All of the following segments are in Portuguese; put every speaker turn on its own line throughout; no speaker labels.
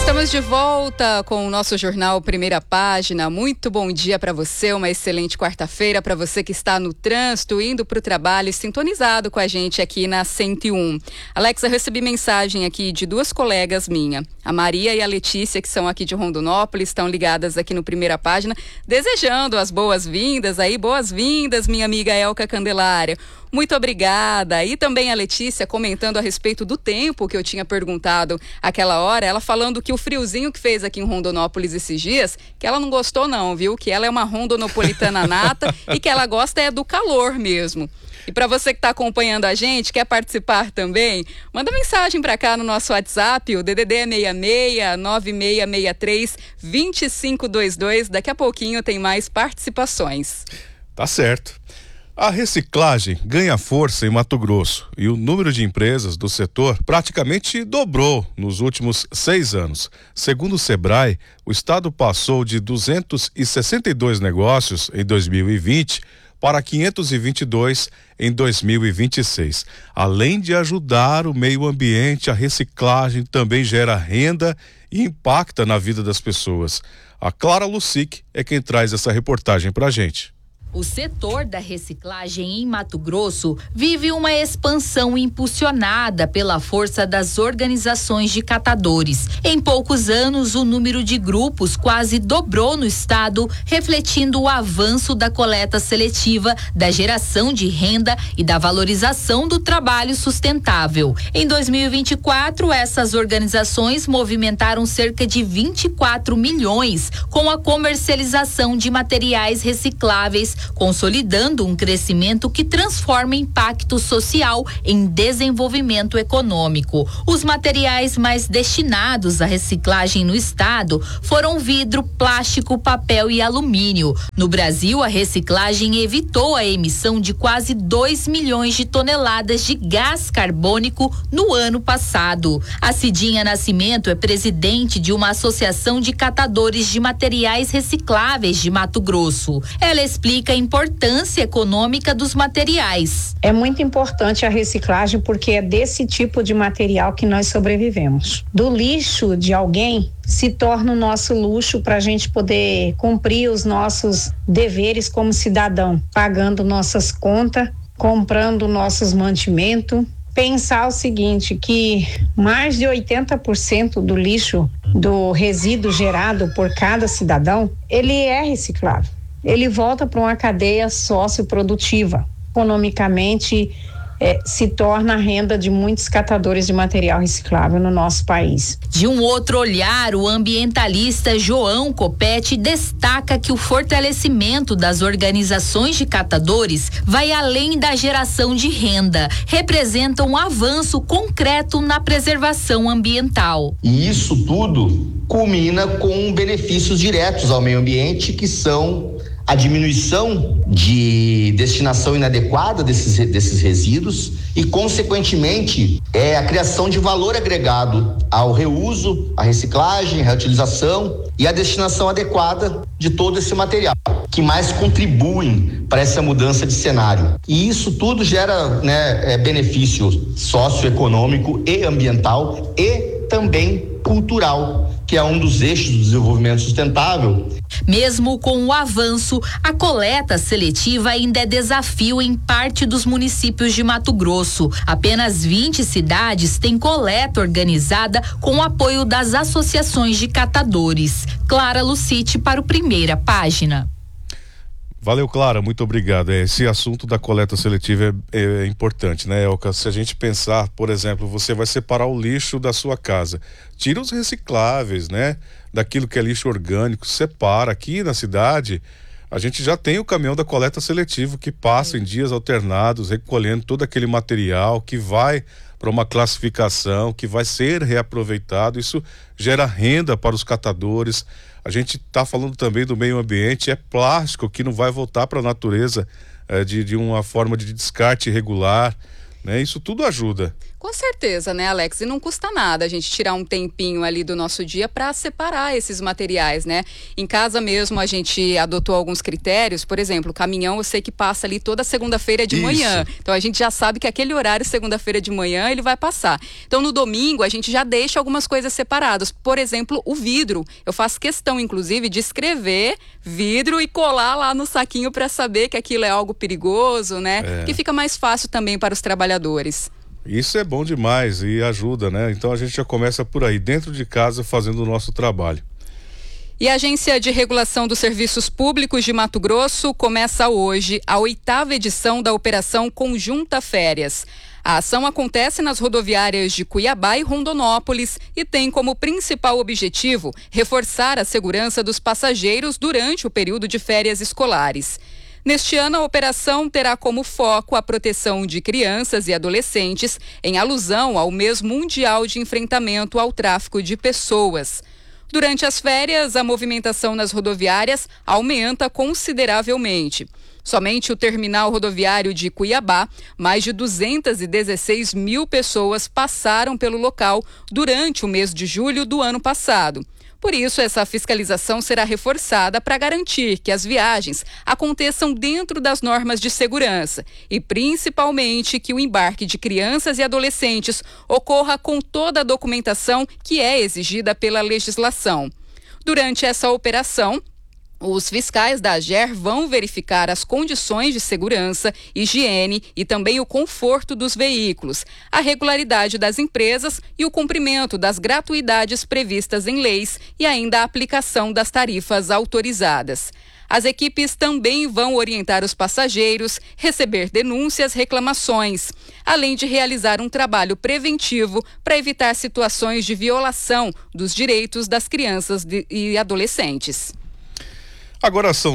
Estamos de volta com o nosso jornal Primeira Página. Muito bom dia para você, uma excelente quarta-feira para você que está no trânsito, indo para o trabalho, sintonizado com a gente aqui na 101. Alex, eu recebi mensagem aqui de duas colegas minhas, a Maria e a Letícia, que são aqui de Rondonópolis, estão ligadas aqui no Primeira Página, desejando as boas-vindas aí, boas-vindas, minha amiga Elka Candelária. Muito obrigada. E também a Letícia comentando a respeito do tempo que eu tinha perguntado aquela hora, ela falando que o friozinho que fez aqui em Rondonópolis esses dias, que ela não gostou não, viu? Que ela é uma rondonopolitana nata e que ela gosta é do calor mesmo. E para você que está acompanhando a gente, quer participar também, manda mensagem para cá no nosso WhatsApp, o DDD é 66-9663-2522. Daqui a pouquinho tem mais participações.
Tá certo. A reciclagem ganha força em Mato Grosso e o número de empresas do setor praticamente dobrou nos últimos 6 anos. Segundo o Sebrae, o estado passou de 262 negócios em 2020 para 522 em 2026. Além de ajudar o meio ambiente, a reciclagem também gera renda e impacta na vida das pessoas. A Clara Lucic é quem traz essa reportagem pra gente.
O setor da reciclagem em Mato Grosso vive uma expansão impulsionada pela força das organizações de catadores. Em poucos anos, o número de grupos quase dobrou no estado, refletindo o avanço da coleta seletiva, da geração de renda e da valorização do trabalho sustentável. Em 2024, essas organizações movimentaram cerca de 24 milhões com a comercialização de materiais recicláveis, consolidando um crescimento que transforma impacto social em desenvolvimento econômico. Os materiais mais destinados à reciclagem no estado foram vidro, plástico, papel e alumínio. No Brasil, a reciclagem evitou a emissão de quase 2 milhões de toneladas de gás carbônico no ano passado. A Cidinha Nascimento é presidente de uma associação de catadores de materiais recicláveis de Mato Grosso. Ela explica a importância econômica dos materiais.
É muito importante a reciclagem porque é desse tipo de material que nós sobrevivemos. Do lixo de alguém se torna o nosso luxo para a gente poder cumprir os nossos deveres como cidadão, pagando nossas contas, comprando nossos mantimentos. Pensar o seguinte, que mais de 80% do lixo, do resíduo gerado por cada cidadão, ele é reciclável. Ele volta para uma cadeia socioprodutiva. Economicamente, se torna a renda de muitos catadores de material reciclável no nosso país.
De um outro olhar, o ambientalista João Copete destaca que o fortalecimento das organizações de catadores vai além da geração de renda, representa um avanço concreto na preservação ambiental.
E isso tudo culmina com benefícios diretos ao meio ambiente, que são a diminuição de destinação inadequada desses resíduos e, consequentemente, a criação de valor agregado ao reuso, à reciclagem, à reutilização e à destinação adequada de todo esse material, que mais contribuem para essa mudança de cenário. E isso tudo gera, benefício socioeconômico e ambiental e também cultural, que é um dos eixos do desenvolvimento sustentável.
Mesmo com o avanço, a coleta seletiva ainda é desafio em parte dos municípios de Mato Grosso. Apenas 20 cidades têm coleta organizada com o apoio das associações de catadores. Clara Lucite para o Primeira Página.
Valeu, Clara, muito obrigado. Esse assunto da coleta seletiva é importante, né, Elka? Se a gente pensar, por exemplo, você vai separar o lixo da sua casa, tira os recicláveis, né, daquilo que é lixo orgânico, separa. Aqui na cidade, a gente já tem o caminhão da coleta seletiva que passa em dias alternados, recolhendo todo aquele material que vai para uma classificação, que vai ser reaproveitado. Isso gera renda para os catadores. A gente está falando também do meio ambiente, é plástico que não vai voltar para a natureza de uma forma de descarte irregular, né? Isso tudo ajuda.
Com certeza, né, Alex? E não custa nada a gente tirar um tempinho ali do nosso dia para separar esses materiais, né? Em casa mesmo a gente adotou alguns critérios, por exemplo, o caminhão eu sei que passa ali toda segunda-feira de manhã. Então a gente já sabe que aquele horário, segunda-feira de manhã, ele vai passar. Então no domingo a gente já deixa algumas coisas separadas. Por exemplo, o vidro. Eu faço questão, inclusive, de escrever vidro e colar lá no saquinho para saber que aquilo é algo perigoso, né? Que fica mais fácil também para os trabalhadores.
Isso é bom demais e ajuda, né? Então a gente já começa por aí, dentro de casa, fazendo o nosso trabalho.
E a Agência de Regulação dos Serviços Públicos de Mato Grosso começa hoje a 8ª edição da Operação Conjunta Férias. A ação acontece nas rodoviárias de Cuiabá e Rondonópolis e tem como principal objetivo reforçar a segurança dos passageiros durante o período de férias escolares. Neste ano, a operação terá como foco a proteção de crianças e adolescentes, em alusão ao mês mundial de enfrentamento ao tráfico de pessoas. Durante as férias, a movimentação nas rodoviárias aumenta consideravelmente. Somente o terminal rodoviário de Cuiabá, mais de 216 mil pessoas passaram pelo local durante o mês de julho do ano passado. Por isso, essa fiscalização será reforçada para garantir que as viagens aconteçam dentro das normas de segurança e, principalmente, que o embarque de crianças e adolescentes ocorra com toda a documentação que é exigida pela legislação. Durante essa operação, os fiscais da AGER vão verificar as condições de segurança, higiene e também o conforto dos veículos, a regularidade das empresas e o cumprimento das gratuidades previstas em leis e ainda a aplicação das tarifas autorizadas. As equipes também vão orientar os passageiros, receber denúncias, reclamações, além de realizar um trabalho preventivo para evitar situações de violação dos direitos das crianças e adolescentes.
Agora são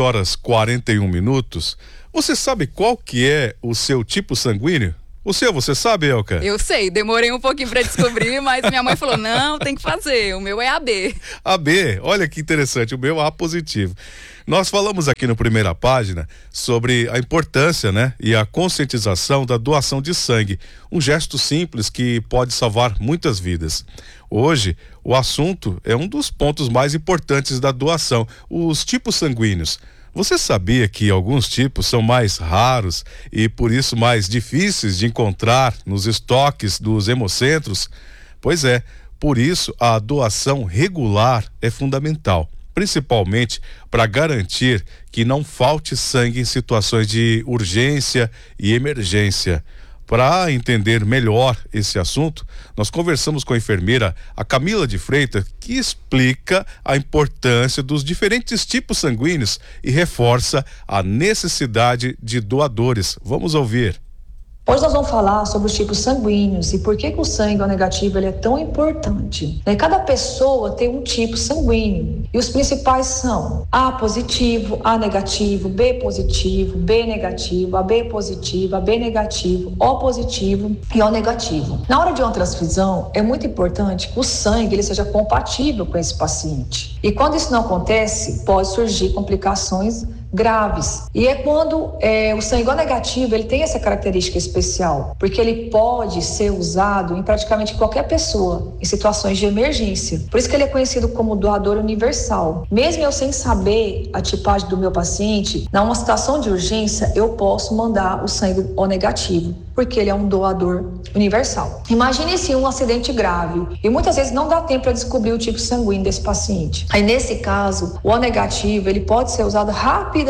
7h41. Você sabe qual que é o seu tipo sanguíneo? Você sabe, Elka?
Eu sei, demorei um pouquinho para descobrir, mas minha mãe falou, não, tem que fazer, o meu é AB.
AB, olha que interessante, o meu é A positivo. Nós falamos aqui no Primeira Página sobre a importância, né, e a conscientização da doação de sangue, um gesto simples que pode salvar muitas vidas. Hoje, o assunto é um dos pontos mais importantes da doação, os tipos sanguíneos. Você sabia que alguns tipos são mais raros e por isso mais difíceis de encontrar nos estoques dos hemocentros? Pois é, por isso a doação regular é fundamental, principalmente para garantir que não falte sangue em situações de urgência e emergência. Para entender melhor esse assunto, nós conversamos com a enfermeira, a Camila de Freitas, que explica a importância dos diferentes tipos sanguíneos e reforça a necessidade de doadores. Vamos ouvir.
Hoje nós vamos falar sobre os tipos sanguíneos e por que o sangue O negativo ele é tão importante. Cada pessoa tem um tipo sanguíneo e os principais são A positivo, A negativo, B positivo, B negativo, AB positivo, AB negativo, O positivo e O negativo. Na hora de uma transfusão é muito importante que o sangue ele seja compatível com esse paciente. E quando isso não acontece, pode surgir complicações graves. E é quando o sangue O negativo ele tem essa característica especial, porque ele pode ser usado em praticamente qualquer pessoa em situações de emergência. Por isso que ele é conhecido como doador universal. Mesmo eu sem saber a tipagem do meu paciente, numa situação de urgência, eu posso mandar o sangue O negativo, porque ele é um doador universal. Imagine se um acidente grave e muitas vezes não dá tempo para descobrir o tipo sanguíneo desse paciente. Aí nesse caso, o O negativo ele pode ser usado rapidamente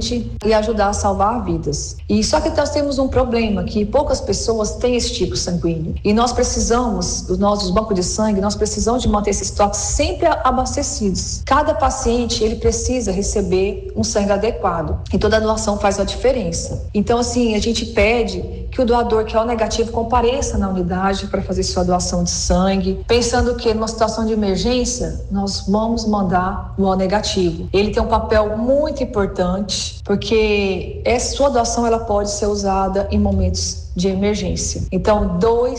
e ajudar a salvar vidas. E só que nós temos um problema que poucas pessoas têm esse tipo sanguíneo e nós precisamos, os nossos bancos de sangue, nós precisamos de manter esses estoques sempre abastecidos. Cada paciente ele precisa receber um sangue adequado e toda doação faz a diferença. Então assim, a gente pede que o doador que é O negativo compareça na unidade para fazer sua doação de sangue, pensando que numa situação de emergência nós vamos mandar o O negativo. Ele tem um papel muito importante porque essa sua doação ela pode ser usada em momentos de emergência. Então, doar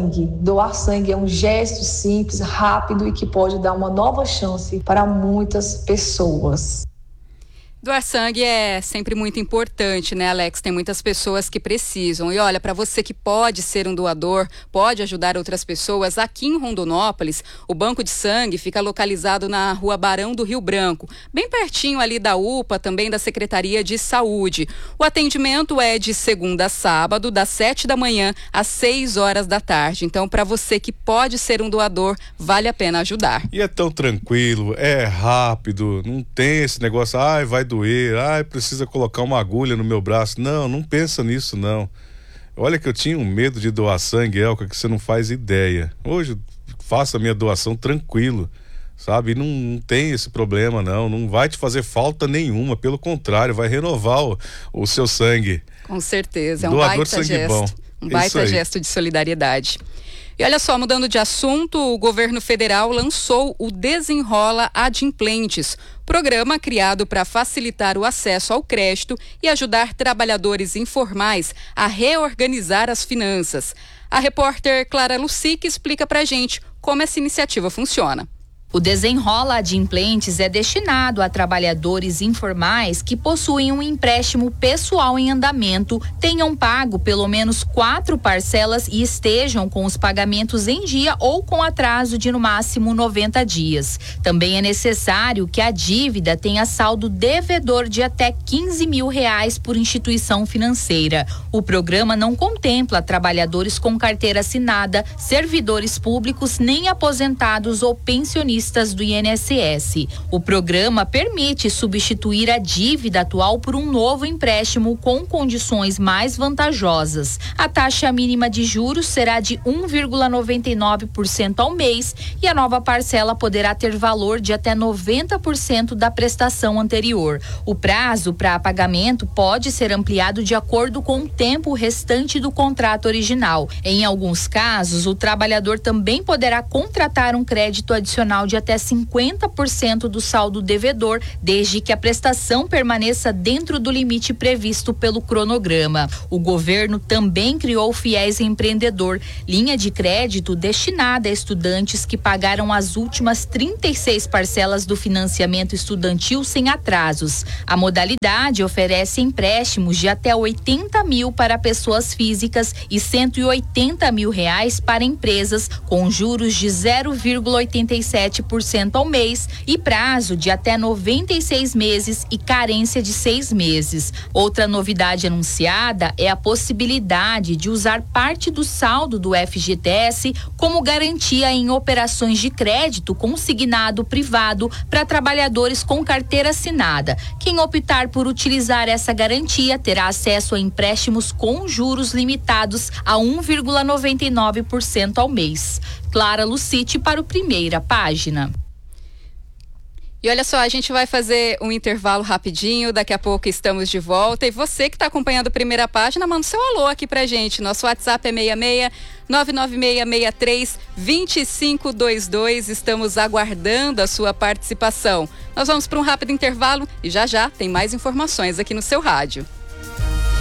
sangue é um gesto simples, rápido e que pode dar uma nova chance para muitas pessoas.
Doar sangue é sempre muito importante, né, Alex? Tem muitas pessoas que precisam. E olha, para você que pode ser um doador, pode ajudar outras pessoas, aqui em Rondonópolis, o Banco de Sangue fica localizado na Rua Barão do Rio Branco, bem pertinho ali da UPA, também da Secretaria de Saúde. O atendimento é de segunda a sábado, das 7 da manhã às 6 horas da tarde. Então, para você que pode ser um doador, vale a pena ajudar.
E é tão tranquilo, é rápido, não tem esse negócio, vai doer, precisa colocar uma agulha no meu braço. Não pensa nisso, não. Olha que eu tinha um medo de doar sangue, Elka, que você não faz ideia. Hoje, faço a minha doação tranquilo, sabe? Não tem esse problema, não vai te fazer falta nenhuma, pelo contrário, vai renovar o seu sangue.
Com certeza, é um
doador
baita
sangue
gesto.
Bom.
Um baita gesto de solidariedade. E olha só, mudando de assunto, o governo federal lançou o Desenrola Adimplentes, programa criado para facilitar o acesso ao crédito e ajudar trabalhadores informais a reorganizar as finanças. A repórter Clara Lucic explica pra gente como essa iniciativa funciona.
O Desenrola Adimplentes é destinado a trabalhadores informais que possuem um empréstimo pessoal em andamento, tenham pago pelo menos 4 parcelas e estejam com os pagamentos em dia ou com atraso de no máximo 90 dias. Também é necessário que a dívida tenha saldo devedor de até R$15 mil por instituição financeira. O programa não contempla trabalhadores com carteira assinada, servidores públicos, nem aposentados ou pensionistas do INSS. O programa permite substituir a dívida atual por um novo empréstimo com condições mais vantajosas. A taxa mínima de juros será de 1,99% ao mês e a nova parcela poderá ter valor de até 90% da prestação anterior. O prazo para pagamento pode ser ampliado de acordo com o tempo restante do contrato original. Em alguns casos, o trabalhador também poderá contratar um crédito adicional de até 50% do saldo devedor, desde que a prestação permaneça dentro do limite previsto pelo cronograma. O governo também criou o Fiéis Empreendedor, linha de crédito destinada a estudantes que pagaram as últimas 36 parcelas do financiamento estudantil sem atrasos. A modalidade oferece empréstimos de até 80 mil para pessoas físicas e 180 mil reais para empresas, com juros de 0,87% ao mês e prazo de até 96 meses e carência de 6 meses. Outra novidade anunciada é a possibilidade de usar parte do saldo do FGTS como garantia em operações de crédito consignado privado para trabalhadores com carteira assinada. Quem optar por utilizar essa garantia terá acesso a empréstimos com juros limitados a 1,99% ao mês. Clara Lucite para o Primeira Página.
E olha só, a gente vai fazer um intervalo rapidinho, daqui a pouco estamos de volta. E você que está acompanhando a Primeira Página, manda seu alô aqui pra gente. Nosso WhatsApp é 66-99663-2522. Estamos aguardando a sua participação. Nós vamos para um rápido intervalo e já tem mais informações aqui no seu rádio.